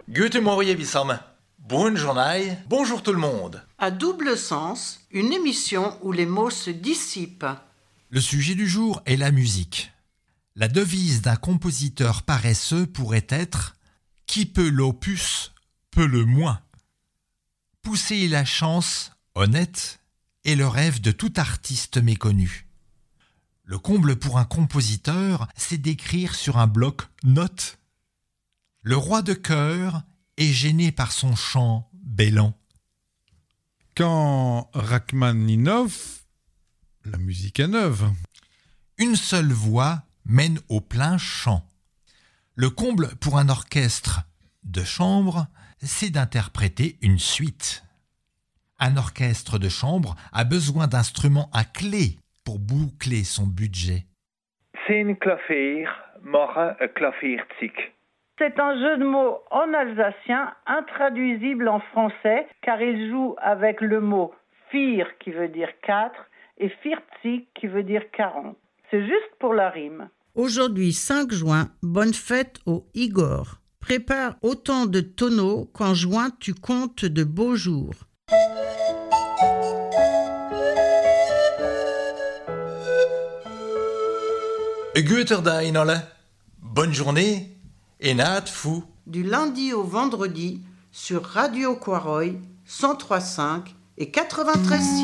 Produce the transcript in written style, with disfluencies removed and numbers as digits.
Guten Morgen zusammen. Bonne journée. Bonjour tout le monde. À double sens, une émission où les mots se dissipent. Le sujet du jour est la musique. La devise d'un compositeur paresseux pourrait être « Qui peut l'opus, peut le moins ». Pousser la chance, honnête, est le rêve de tout artiste méconnu. Le comble pour un compositeur, c'est d'écrire sur un bloc-notes. Le roi de cœur est gêné par son chant bêlant. Quand Rachmaninov, la musique est neuve. Une seule voix mène au plein chant. Le comble pour un orchestre de chambre, c'est d'interpréter une suite. Un orchestre de chambre a besoin d'instruments à clé pour boucler son budget. 10 klavier machen een klavierzig. C'est un jeu de mots en alsacien, intraduisible en français, car il joue avec le mot vier qui veut dire 4 et 40 qui veut dire 40. C'est juste pour la rime. Aujourd'hui 5 juin, bonne fête au Igor. Prépare autant de tonneaux qu'en juin tu comptes de beaux jours. Guten Tag alle. Bonne journée et naat fou. Du lundi au vendredi sur Radio Quaroy 103.5 et 93.6.